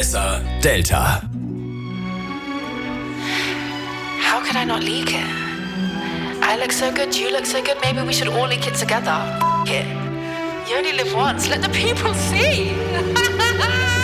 Alexa Delta. How could I not leak it? I look so good, you look so good, maybe we should all leak it together. F it. You only live once, let the people see.